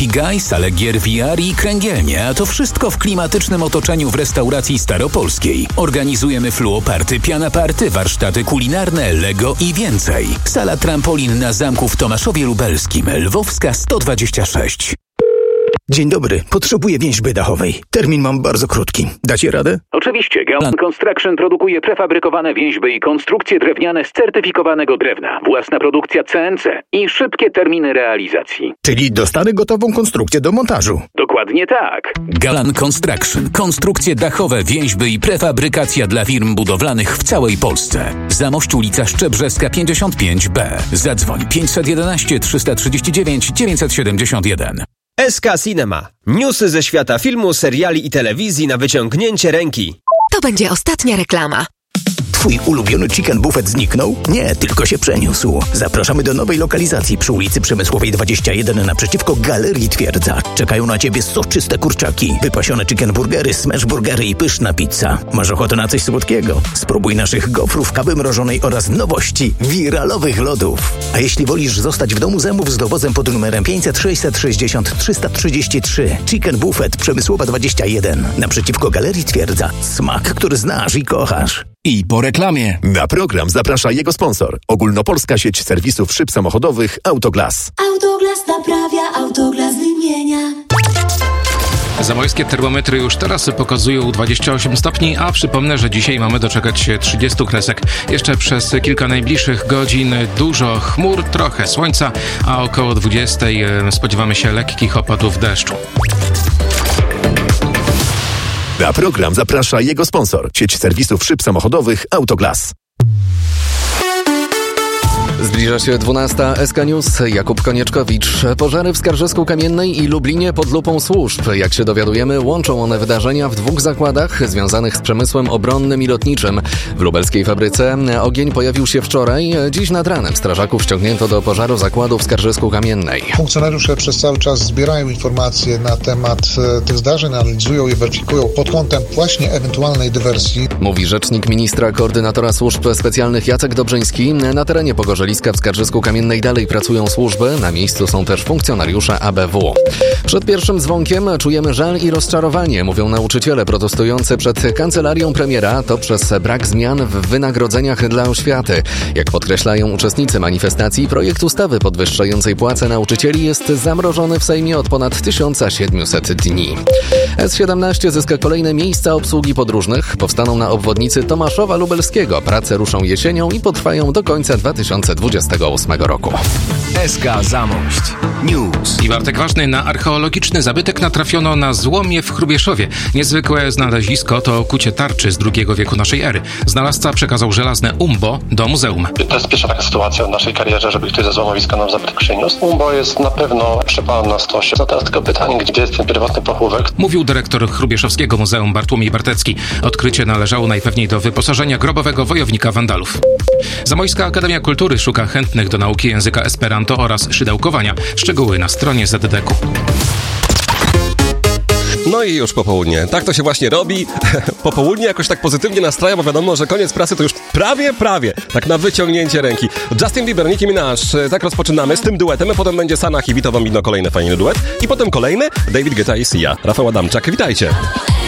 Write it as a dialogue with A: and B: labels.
A: Happy Guy, salę gier VR i kręgielnie, a to wszystko w klimatycznym otoczeniu w restauracji Staropolskiej. Organizujemy fluoparty, pianaparty, warsztaty kulinarne, Lego i więcej. Sala trampolin na zamku w Tomaszowie Lubelskim, Lwowska 126.
B: Dzień dobry, potrzebuję więźby dachowej. Termin mam bardzo krótki. Dacie radę?
A: Oczywiście, Galan Construction produkuje prefabrykowane więźby i konstrukcje drewniane z certyfikowanego drewna. Własna produkcja CNC i szybkie terminy realizacji.
B: Czyli dostanę gotową konstrukcję do montażu.
A: Dokładnie tak. Galan Construction. Konstrukcje dachowe, więźby i prefabrykacja dla firm budowlanych w całej Polsce. Zamość ulica Szczebrzeska 55B. Zadzwoń 511 339 971.
C: SK Cinema. Newsy ze świata filmu, seriali i telewizji na wyciągnięcie ręki.
D: To będzie ostatnia reklama.
B: Twój ulubiony chicken buffet zniknął? Nie, tylko się przeniósł. Zapraszamy do nowej lokalizacji przy ulicy Przemysłowej 21 naprzeciwko Galerii Twierdza. Czekają na ciebie soczyste kurczaki, wypasione chicken burgery, smash burgery i pyszna pizza. Masz ochotę na coś słodkiego? Spróbuj naszych gofrów, kawy mrożonej oraz nowości, wiralowych lodów. A jeśli wolisz zostać w domu, zamów z dowozem pod numerem 500 660 333. Chicken buffet Przemysłowa 21 naprzeciwko Galerii Twierdza. Smak, który znasz i kochasz.
E: I po reklamie. Na program zaprasza jego sponsor. Ogólnopolska sieć serwisów szyb samochodowych Autoglas.
F: Autoglas naprawia, Autoglas wymienia.
G: Zamojskie termometry już teraz pokazują 28 stopni, a przypomnę, że dzisiaj mamy doczekać się 30 kresek. Jeszcze przez kilka najbliższych godzin dużo chmur, trochę słońca, a około 20 spodziewamy się lekkich opadów deszczu.
E: Na program zaprasza jego sponsor. Sieć serwisów szyb samochodowych Autoglas.
H: Zbliża się 12. SK News. Jakub Konieczkowicz. Pożary w Skarżysku-Kamiennej i Lublinie pod lupą służb. Jak się dowiadujemy, łączą one wydarzenia w dwóch zakładach związanych z przemysłem obronnym i lotniczym. W lubelskiej fabryce ogień pojawił się wczoraj. Dziś nad ranem strażaków ściągnięto do pożaru zakładu w Skarżysku-Kamiennej.
I: Funkcjonariusze przez cały czas zbierają informacje na temat tych zdarzeń, analizują je, weryfikują pod kątem właśnie ewentualnej dywersji.
H: Mówi rzecznik ministra koordynatora służb specjalnych Jacek Dobrzyński. Na terenie Pogorzeliska w Skarżysku-Kamiennej dalej pracują służby. Na miejscu są też funkcjonariusze ABW. Przed pierwszym dzwonkiem czujemy żal i rozczarowanie, mówią nauczyciele protestujący przed kancelarią premiera. To przez brak zmian w wynagrodzeniach dla oświaty. Jak podkreślają uczestnicy manifestacji, projekt ustawy podwyższającej płace nauczycieli jest zamrożony w Sejmie od ponad 1700 dni. S17 zyska kolejne miejsca obsługi podróżnych. Powstaną na obwodnicy Tomaszowa Lubelskiego. Prace ruszą jesienią i potrwają do końca 2028 roku.
C: SK Zamość. News.
G: I Bartek Ważny. Na archeologiczny zabytek natrafiono na złomie w Hrubieszowie. Niezwykłe znalezisko to kucie tarczy z II wieku naszej ery. Znalazca przekazał żelazne umbo do muzeum.
J: To jest pierwsza taka sytuacja w naszej karierze, żeby ktoś ze złomowiska nam zabytek przyniósł. Umbo jest na pewno przepalone na stosie. No teraz tylko pytanie, gdzie jest ten prywatny pochówek?
G: Mówił dyrektor Hrubieszowskiego Muzeum Bartłomiej Bartecki. Odkrycie należało najpewniej do wyposażenia grobowego wojownika Wandalów. Zamojska Akademia Kultury szuka chętnych do nauki języka Esperanto oraz szydełkowania. Szczegóły na stronie ZDK-u.
K: No i już popołudnie. Tak to się właśnie robi. Popołudnie jakoś tak pozytywnie nastraja, bo wiadomo, że koniec pracy to już prawie. Tak na wyciągnięcie ręki. Justin Bieber, Nicki Minaj. Tak rozpoczynamy z tym duetem. Potem będzie Sanach i Vito Bambino, kolejny fajny duet. I potem kolejny David Guetta i Sia. Rafał Adamczak, witajcie.